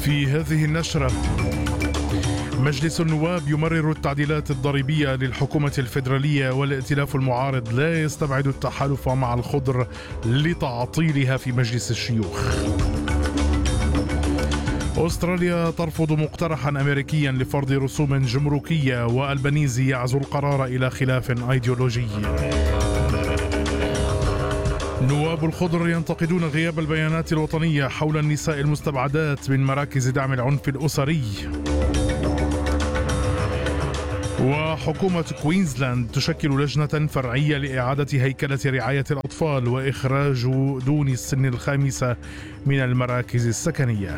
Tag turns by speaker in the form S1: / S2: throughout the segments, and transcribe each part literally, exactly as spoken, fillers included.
S1: في هذه النشرة، مجلس النواب يمرر التعديلات الضريبية للحكومة الفيدرالية، والائتلاف المعارض لا يستبعد التحالف مع الخضر لتعطيلها في مجلس الشيوخ. أستراليا ترفض مقترحا أمريكيا لفرض رسوم جمركية، وألبانيزي يعزو القرار إلى خلاف أيديولوجي. نواب الخضر ينتقدون غياب البيانات الوطنية حول النساء المستبعدات من مراكز دعم العنف الأسري. وحكومة كوينزلاند تشكل لجنة فرعية لإعادة هيكلة رعاية الأطفال وإخراج دون السن الخامسة من المراكز السكنية.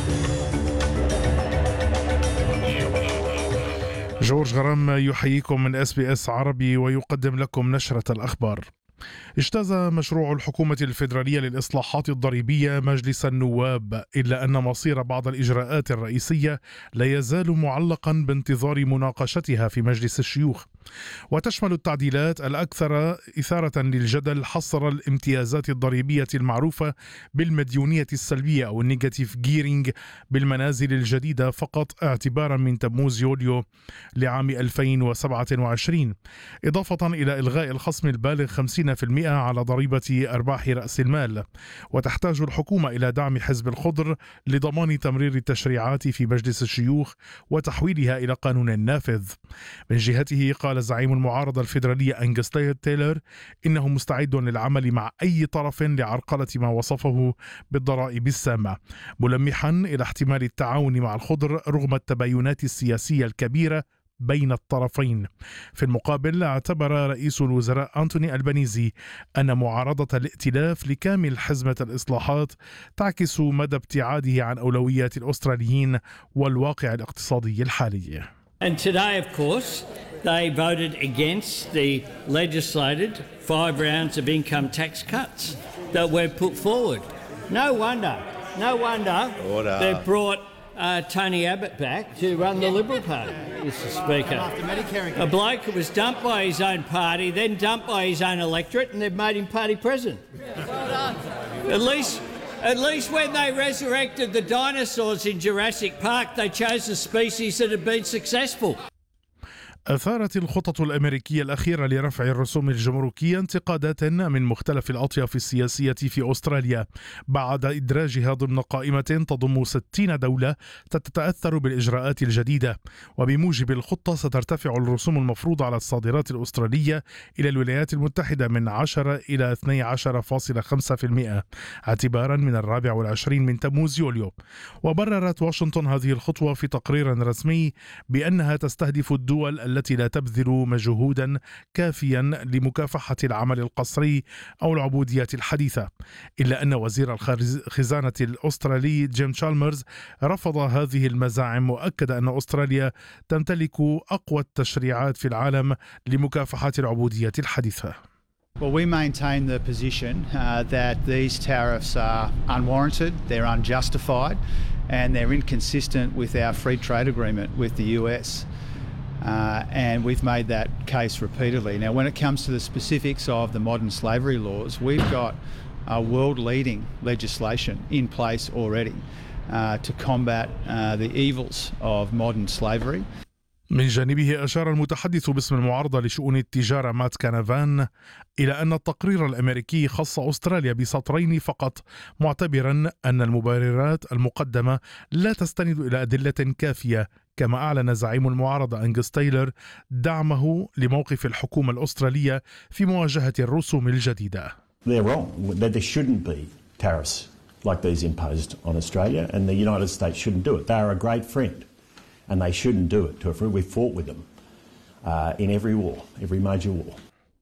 S1: جورج غرام يحييكم من إس بي إس عربي ويقدم لكم نشرة الأخبار. اجتاز مشروع الحكومة الفيدرالية للإصلاحات الضريبية مجلس النواب، إلا أن مصير بعض الإجراءات الرئيسية لا يزال معلقا بانتظار مناقشتها في مجلس الشيوخ. وتشمل التعديلات الأكثر إثارة للجدل حصر الامتيازات الضريبية المعروفة بالمديونية السلبية أو النيجاتيف جيرينج بالمنازل الجديدة فقط اعتبارا من تموز يوليو لعام ألفين وسبعة وعشرين، إضافة إلى إلغاء الخصم البالغ خمسين بالمئة على ضريبة أرباح رأس المال. وتحتاج الحكومة إلى دعم حزب الخضر لضمان تمرير التشريعات في مجلس الشيوخ وتحويلها إلى قانون نافذ. من جهته قال زعيم المعارضة الفيدرالية أنجس تايلر إنه مستعد للعمل مع أي طرف لعرقلة ما وصفه بالضرائب السامة، ملمحا إلى احتمال التعاون مع الخضر رغم التباينات السياسية الكبيرة بين الطرفين. في المقابل اعتبر رئيس الوزراء أنتوني ألبانيزي أن معارضة الائتلاف لكامل حزمة الإصلاحات تعكس مدى ابتعاده عن أولويات الأستراليين والواقع الاقتصادي الحالي.
S2: And today, of course, they voted against the legislated five rounds of income tax cuts that were put forward. No wonder, no wonder
S3: Order.
S2: they've brought uh, Tony Abbott back to run the Liberal Party, Mister Speaker. A bloke who was dumped by his own party, then dumped by his own electorate, and they've made him party president. Well done. At least, at least when they resurrected the dinosaurs in Jurassic Park, they chose a species that had been successful.
S1: أثارت الخطط الأمريكية الأخيرة لرفع الرسوم الجمركية انتقادات من مختلف الأطياف السياسية في أستراليا بعد إدراجها ضمن قائمة تضم ستين دولة تتأثر بالإجراءات الجديدة. وبموجب الخطة سترتفع الرسوم المفروضة على الصادرات الأسترالية إلى الولايات المتحدة من عشرة إلى اثني عشر فاصلة خمسة بالمئة اعتبارا من الرابع والعشرين من تموز يوليو. وبررت واشنطن هذه الخطوة في تقرير رسمي بأنها تستهدف الدول التي لا تبذل مجهودا كافيا لمكافحة العمل القسري أو العبودية الحديثة. إلا أن وزير الخزانة الأسترالي جيم تشالمرز رفض هذه المزاعم، وأكد أن أستراليا تمتلك أقوى التشريعات في العالم لمكافحة العبودية الحديثة.
S4: Well, we maintain the position uh, that these tariffs are unwarranted, they're unjustified, and they're inconsistent with our free trade agreement with the U S. Uh, and we've made that case repeatedly. Now, when it comes to the specifics of the modern slavery laws, we've got a world-leading legislation in place already uh, to combat uh, the evils of modern slavery.
S1: من جانبه أشار المتحدث باسم المعارضة لشؤون التجارة مات كانافان إلى أن التقرير الأمريكي خص أستراليا بسطرين فقط، معتبرا أن المبررات المقدمة لا تستند إلى أدلة كافية. كما أعلن زعيم المعارضة أنجس تايلر دعمه لموقف الحكومة الأسترالية في مواجهة الرسوم الجديدة.
S3: They're wrong. There shouldn't be tariffs like these imposed on Australia, and the United States shouldn't do it. They are a great friend, and they shouldn't do it to a friend. We fought with them uh, in every war, every major war.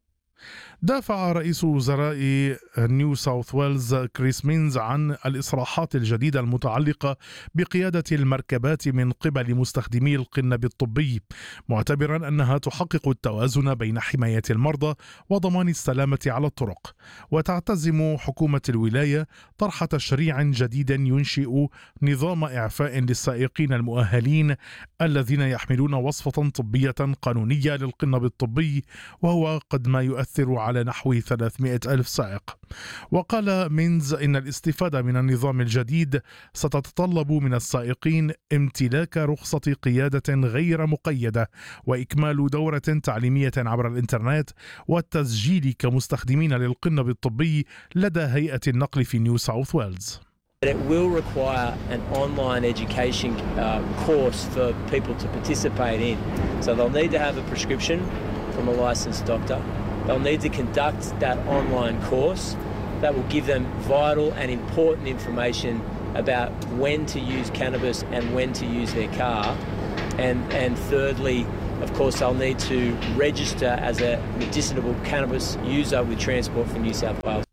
S1: دافع رئيس وزراء نيو ساوث ويلز كريس مينز عن الإصلاحات الجديدة المتعلقة بقيادة المركبات من قبل مستخدمي القنب الطبي، معتبرا أنها تحقق التوازن بين حماية المرضى وضمان السلامة على الطرق. وتعتزم حكومة الولاية طرح تشريع جديد ينشئ نظام إعفاء للسائقين المؤهلين الذين يحملون وصفة طبية قانونية للقنب الطبي، وهو قد ما يؤثر على على نحو ثلاثمائة ألف سائق. وقال مينز إن الاستفادة من النظام الجديد ستتطلب من السائقين امتلاك رخصة قيادة غير مقيدة وإكمال دورة تعليمية عبر الإنترنت والتسجيل كمستخدمين للقنب الطبي لدى هيئة النقل في نيو ساوث ويلز.
S5: It will require an online education uh, course for people to participate in. So they'll need to have a prescription from a licensed doctor. They'll need to conduct that online course that will give them vital and important information about when to use cannabis and when to use their car. And, and thirdly, of course, they'll need to register as a medicinal cannabis user with Transport for New South Wales.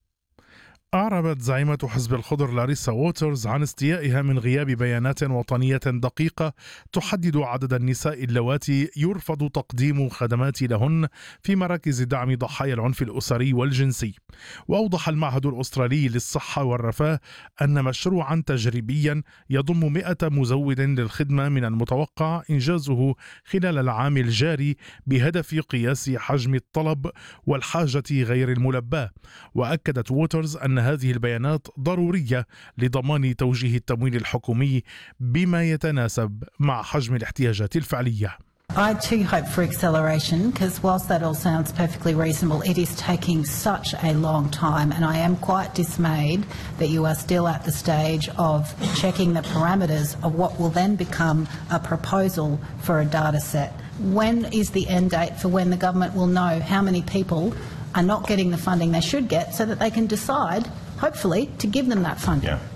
S1: أعربت زعيمة حزب الخضر لاريسا ووترز عن استيائها من غياب بيانات وطنية دقيقة تحدد عدد النساء اللواتي يرفض تقديم خدمات لهن في مراكز دعم ضحايا العنف الأسري والجنسي. وأوضح المعهد الأسترالي للصحة والرفاه أن مشروعا تجريبيا يضم مئة مزود للخدمة من المتوقع إنجازه خلال العام الجاري بهدف قياس حجم الطلب والحاجة غير الملباة. وأكدت ووترز أن هذه البيانات ضرورية لضمان توجيه التمويل الحكومي بما يتناسب مع حجم الاحتياجات الفعلية.
S6: I too hope for acceleration because whilst that all sounds perfectly reasonable, it is taking such a long time, and I am quite dismayed that you are still at the stage of checking the parameters of what will then become a proposal for a data set. When is the end date for when the government will know how many people are not getting the funding they should get so that they can decide, hopefully, to give them that funding? Yeah.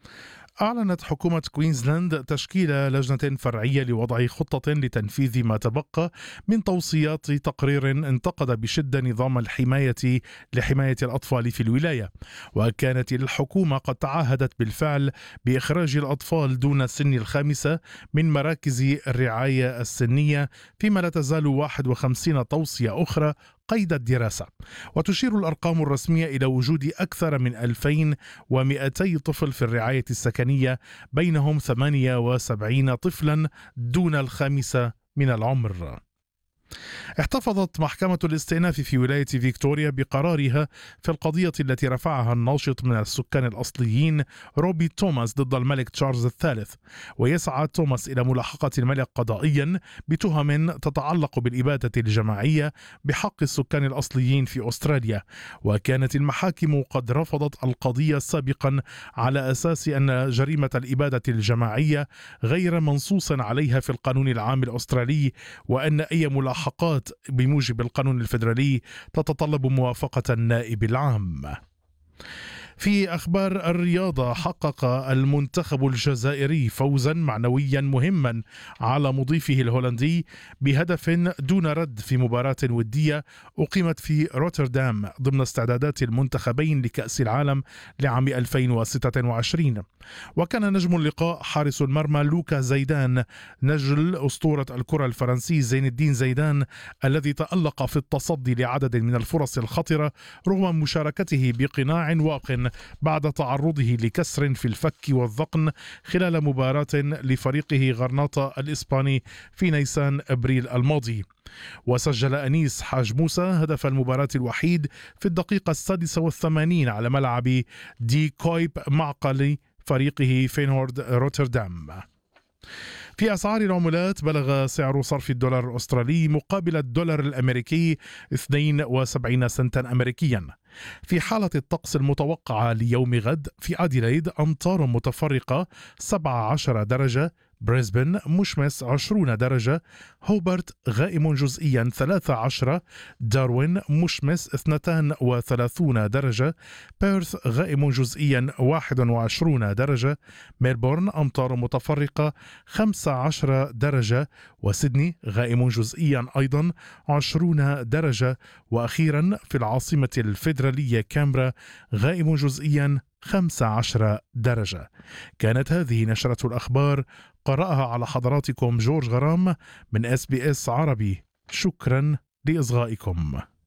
S1: أعلنت حكومة كوينزلاند تشكيل لجنة فرعية لوضع خطة لتنفيذ ما تبقى من توصيات تقرير انتقد بشدة نظام الحماية لحماية الأطفال في الولاية. وكانت الحكومة قد تعهدت بالفعل بإخراج الأطفال دون سن الخامسة من مراكز الرعاية السنية، فيما لا تزال واحد وخمسين توصية أخرى قيد الدراسة. وتشير الأرقام الرسمية إلى وجود أكثر من ألفين ومئتي طفل في الرعاية السكنية، بينهم ثمانية وسبعين طفلا دون الخامسة من العمر. احتفظت محكمة الاستئناف في ولاية فيكتوريا بقرارها في القضية التي رفعها الناشط من السكان الأصليين روبي توماس ضد الملك تشارلز الثالث. ويسعى توماس إلى ملاحقة الملك قضائيا بتهم تتعلق بالإبادة الجماعية بحق السكان الأصليين في أستراليا. وكانت المحاكم قد رفضت القضية سابقا على أساس أن جريمة الإبادة الجماعية غير منصوص عليها في القانون العام الأسترالي، وأن أي ملاحقة حقات بموجب القانون الفيدرالي تتطلب موافقة النائب العام. في أخبار الرياضة، حقق المنتخب الجزائري فوزا معنويا مهما على مضيفه الهولندي بهدف دون رد في مباراة ودية أقيمت في روتردام ضمن استعدادات المنتخبين لكأس العالم لعام ألفين وستة وعشرين. وكان نجم اللقاء حارس المرمى لوكا زيدان، نجل أسطورة الكرة الفرنسي زين الدين زيدان، الذي تألق في التصدي لعدد من الفرص الخطرة رغم مشاركته بقناع واق بعد تعرضه لكسر في الفك والذقن خلال مباراة لفريقه غرناطة الإسباني في نيسان أبريل الماضي. وسجل أنيس حاج موسى هدف المباراة الوحيد في الدقيقة السادسة والثمانين على ملعب دي كويب معقل فريقه فينورد روتردام. في أسعار العملات، بلغ سعر صرف الدولار الأسترالي مقابل الدولار الأمريكي اثنين وسبعين سنتا أمريكيا. في حالة الطقس المتوقعة ليوم غد، في أديلايد أمطار متفرقة سبعة عشر درجة، بريسبن مشمس عشرون درجة، هوبرت غائم جزئيا ثلاثة عشر، داروين مشمس اثنتان وثلاثون درجة، بيرث غائم جزئيا واحد وعشرون درجة، ميلبورن أمطار متفرقة خمسة عشر درجة، وسيدني غائم جزئيا أيضا عشرون درجة، وأخيرا في العاصمة الفيدرالية كامبرا غائم جزئيا خمسة عشر درجة. كانت هذه نشرة الأخبار، قرأها على حضراتكم جورج غرام من إس بي إس عربي. شكرا لإصغائكم.